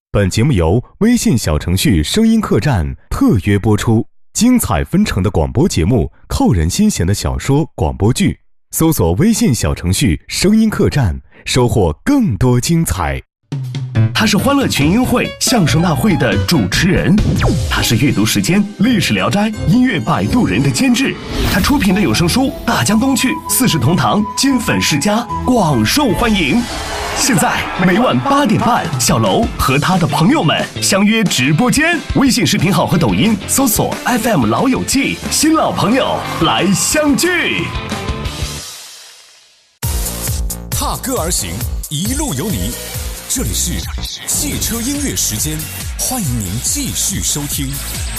本节目由微信小程序声音客栈特约播出，精彩纷呈的广播节目，扣人心弦的小说广播剧，搜索微信小程序声音客栈，收获更多精彩。 他是欢乐群英会相声大会的主持人，他是阅读时间历史聊斋音乐摆渡人的监制，他出品的有声书《大江东去》《四世同堂》金粉世家广受欢迎。现在每晚8点半，小楼和他的朋友们相约直播间，微信视频号和抖音搜索 FM 老友记，新老朋友来相聚。 踏歌而行，一路有你。这里是汽车音乐时间，欢迎您继续收听。